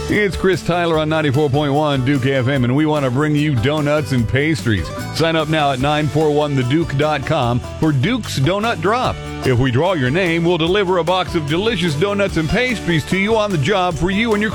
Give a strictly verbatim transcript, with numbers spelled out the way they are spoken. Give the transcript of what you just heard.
It's Chris Tyler on ninety-four point one Duke F M, and we want to bring you donuts and pastries. Sign up now at nine four one the duke dot com for Duke's Donut Drop. If we draw your name, we'll deliver a box of delicious donuts and pastries to you on the job for you and your